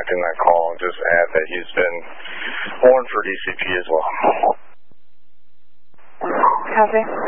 connecting that call and just add that he's been warned for DCP as well. Copy.